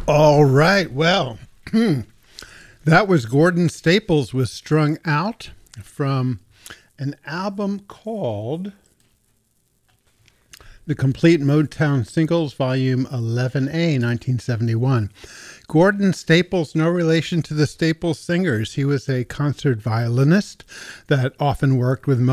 All right. Well, that was Gordon Staples with Strung Out from an album called The Complete Motown Singles, Volume 11A, 1971. Gordon Staples, no relation to the Staples Singers. He was a concert violinist that often worked with